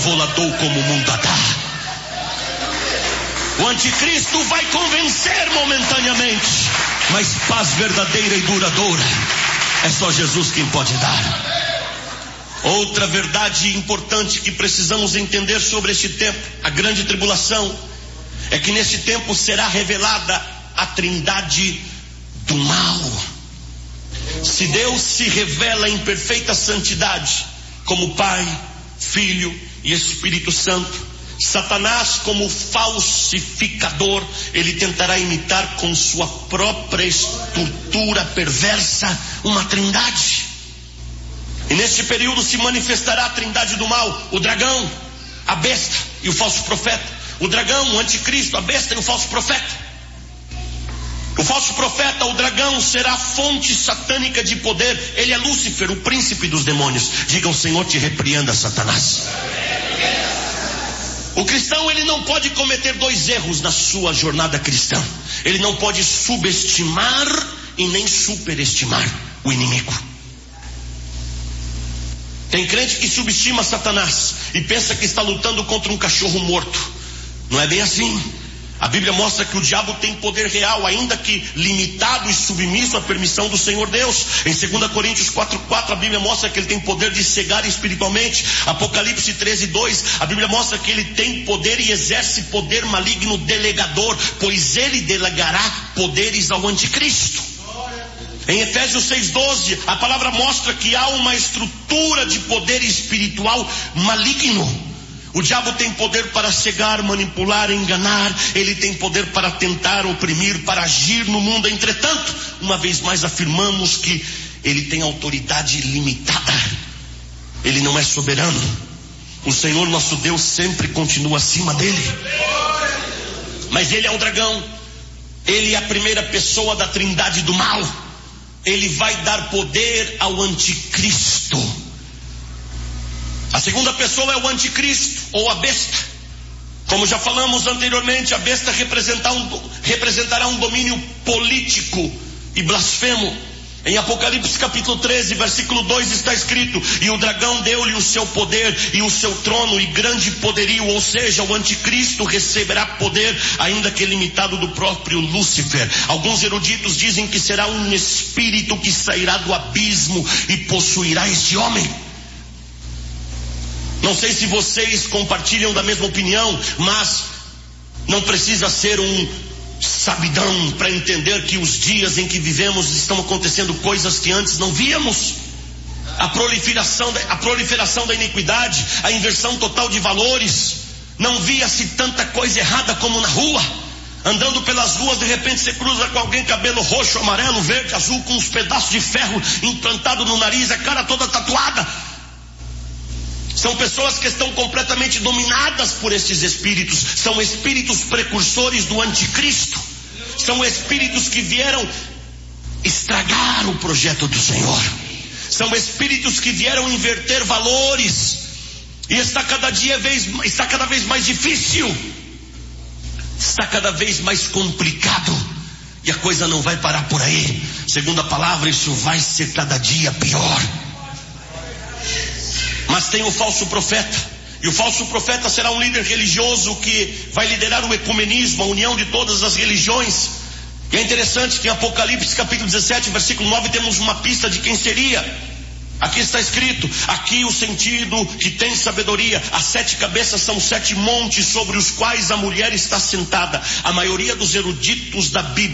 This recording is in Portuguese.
volador como o mundo dá. O anticristo vai convencer momentaneamente, mas paz verdadeira e duradoura é só Jesus quem pode dar. Outra verdade importante que precisamos entender sobre este tempo, a grande tribulação, é que neste tempo será revelada a trindade do mal. Se Deus se revela em perfeita santidade, como Pai, Filho e Espírito Santo, Satanás, como falsificador, ele tentará imitar com sua própria estrutura perversa uma trindade. E neste período se manifestará a trindade do mal: o dragão, a besta e o falso profeta. O dragão, o anticristo, a besta e o falso profeta. O falso profeta, o dragão, será a fonte satânica de poder. Ele é Lúcifer, o príncipe dos demônios. Digam: Senhor, te repreenda, Satanás. O cristão, ele não pode cometer dois erros na sua jornada cristã. Ele não pode subestimar e nem superestimar o inimigo. Tem crente que subestima Satanás e pensa que está lutando contra um cachorro morto. Não é bem assim. A Bíblia mostra que o diabo tem poder real, ainda que limitado e submisso à permissão do Senhor Deus. Em 2 Coríntios 4:4, a Bíblia mostra que ele tem poder de cegar espiritualmente. Apocalipse 13:2, a Bíblia mostra que ele tem poder e exerce poder maligno delegador, pois ele delegará poderes ao anticristo. Em Efésios 6:12, a palavra mostra que há uma estrutura de poder espiritual maligno. O diabo tem poder para cegar, manipular, enganar. Ele tem poder para tentar, oprimir, para agir no mundo. Entretanto, uma vez mais afirmamos que ele tem autoridade limitada. Ele não é soberano. O Senhor nosso Deus sempre continua acima dele. Mas ele é o dragão. Ele é a primeira pessoa da trindade do mal. Ele vai dar poder ao anticristo. A segunda pessoa é o anticristo, ou a besta. Como já falamos anteriormente, a besta representará um domínio político e blasfemo. Em Apocalipse capítulo 13, versículo 2 está escrito: e o dragão deu-lhe o seu poder e o seu trono e grande poderio. Ou seja, o anticristo receberá poder, ainda que limitado, do próprio Lúcifer. Alguns eruditos dizem que será um espírito que sairá do abismo e possuirá este homem. Não sei se vocês compartilham da mesma opinião, mas não precisa ser um sabidão para entender que os dias em que vivemos estão acontecendo coisas que antes não víamos. A proliferação da iniquidade, a inversão total de valores. Não via-se tanta coisa errada como na rua. Andando pelas ruas, de repente você cruza com alguém, cabelo roxo, amarelo, verde, azul, com uns pedaços de ferro implantado no nariz, a cara toda tatuada. São pessoas que estão completamente dominadas por esses espíritos. São espíritos precursores do anticristo. São espíritos que vieram estragar o projeto do Senhor. São espíritos que vieram inverter valores. E está cada vez mais difícil. Está cada vez mais complicado. E a coisa não vai parar por aí. Segundo a palavra, isso vai ser cada dia pior. Mas tem o falso profeta. E o falso profeta será um líder religioso que vai liderar o ecumenismo, a união de todas as religiões. E é interessante que em Apocalipse capítulo 17, versículo 9, temos uma pista de quem seria. Aqui está escrito: aqui o sentido que tem sabedoria. As 7 cabeças são 7 montes sobre os quais a mulher está sentada. A maioria dos eruditos da Bíblia